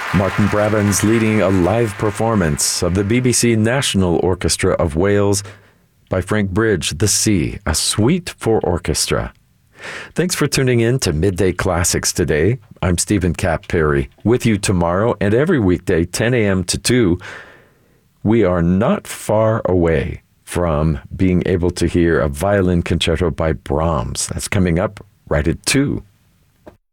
Martin Brabants leading a live performance of the BBC National Orchestra of Wales by Frank Bridge, The Sea, a suite for orchestra. Thanks for tuning in to Midday Classics today. I'm Stephen Cap Perry, with you tomorrow and every weekday, 10 a.m. to 2. We are not far away from being able to hear a violin concerto by Brahms. That's coming up right at 2.